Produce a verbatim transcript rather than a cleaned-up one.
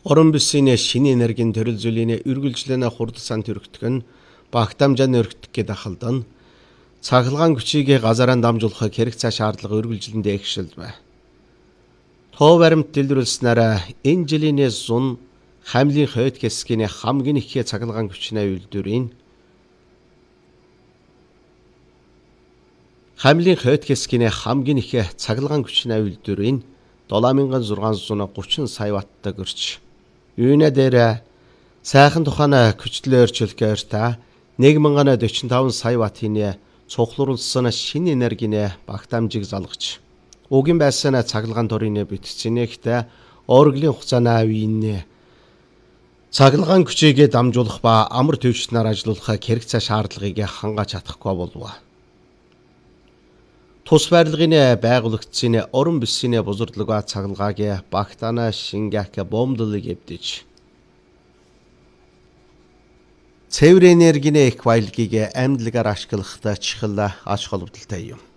Орон бүсийн шинэ энергийн төрөл зүйлийн үргэлжлэнэ хурдсан төрөгтгөн багтамжааны өргөтгөх дахалдан цахилгаан хүчийг газараа дамжуулах хэрэг цаа шаардлага үргэлжлэндээ ихшил бай. Тоо баримт дэлгэрүүлснээр энэ жилийн зун хамлын хойд хэсгийн хамгийн их цахилгаан хүчний үйлдвэрийн хамлын хойд хэсгийн хамгийн их цахилгаан хүчний үйлдвэрийн долоо мянган зургаан зуун гучин сая ватттай гэрч. Юунэ дээр сайхан тухайн хүчлээ өөрчлөхөөр та нэг мянган дөрвөн таван сая ваттын цуглуулсан шинэ энергийн багтаамжийг залгаж угийн байсан цахилгаан дурын бүтцэнэгт оргилын хугацааны үеийн цахилгаан хүчийг дамжуулах ба амар төвчнөр ажиллуулах хэрэг цаа шаардлагыг хангаж чадахгүй болов. Тус барилгын байгуулагдсан орон бүсийн бузардлага ба цахилгааг багтаана шингэх бомдлыг эвдэж цэвэр энергийн их баялагийг амьдлагаар ашиглах чихэл ач холбогдолтой юм.